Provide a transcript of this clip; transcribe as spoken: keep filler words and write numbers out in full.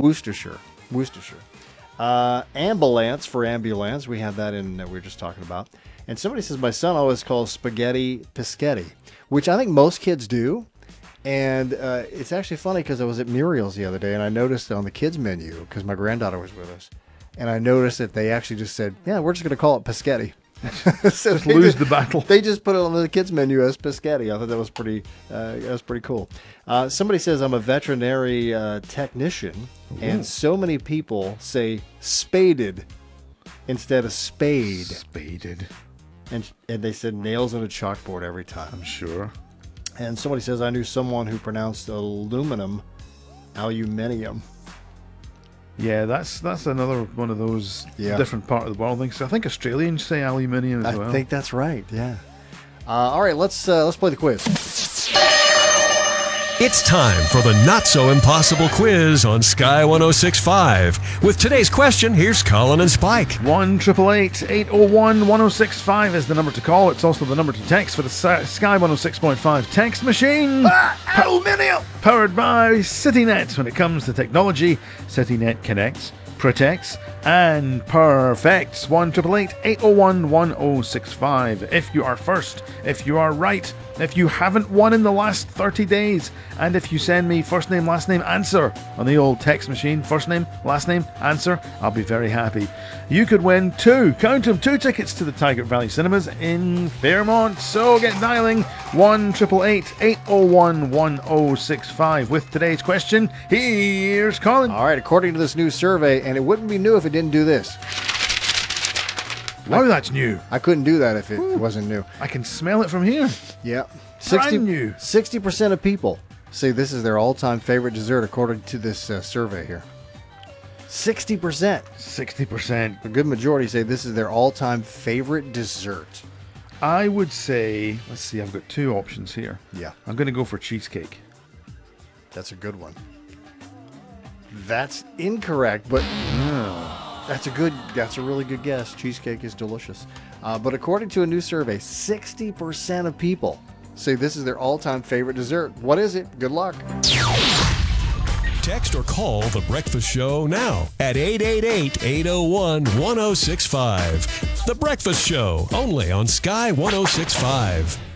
Worcestershire. Worcestershire. Uh, ambulance for ambulance. We have that in that we were just talking about. And somebody says, my son always calls spaghetti pischetti, which I think most kids do. And uh, it's actually funny because I was at Muriel's the other day and I noticed on the kids menu, because my granddaughter was with us, and I noticed that they actually just said, yeah, we're just going to call it pischetti. So just lose just, the battle. They just put it on the kids menu as pischetti. I thought that was pretty uh, that was pretty cool. Uh, somebody says, I'm a veterinary uh, technician, Ooh. and so many people say spaded instead of spade. Spaded. And, and they said nails on a chalkboard every time. I'm sure. And somebody says, I knew someone who pronounced aluminum aluminium. Yeah, that's that's another one of those yeah. different part of the world things. I think Australians say aluminium as I well. I think that's right, yeah. Uh, all right, let's uh, let's play the quiz. It's time for the not-so-impossible quiz on Sky one oh six point five. With today's question, here's Colin and Spike. one eight eight eight, eight oh one, one oh six five is the number to call. It's also the number to text for the Sky one oh six point five text machine. Ah, aluminium! Powered by CityNet. When it comes to technology, CityNet connects, protects, and perfects. one eight eight eight, eight oh one, one oh six five. If you are first, if you are right, if you haven't won in the last thirty days, and if you send me first name, last name, answer on the old text machine, first name, last name, answer, I'll be very happy. You could win two, count them, two tickets to the Tiger Valley Cinemas in Fairmont. So get dialing one eight eight eight, eight oh one, one oh six five. With today's question, here's Colin. All right, according to this new survey, and it wouldn't be new if it didn't do this. Oh, that's new. I couldn't do that if it Ooh. wasn't new. I can smell it from here. Yeah. Brand new. sixty percent of people say this is their all-time favorite dessert, according to this uh, survey here. sixty percent. sixty percent. A good majority say this is their all-time favorite dessert. I would say, let's see, I've got two options here. Yeah. I'm going to go for cheesecake. That's a good one. That's incorrect, but Oh. that's a good, that's a really good guess. Cheesecake is delicious. Uh, but according to a new survey, sixty percent of people say this is their all-time favorite dessert. What is it? Good luck. Text or call The Breakfast Show now at eight eight eight, eight oh one, one oh six five. The Breakfast Show, only on Sky one oh six point five.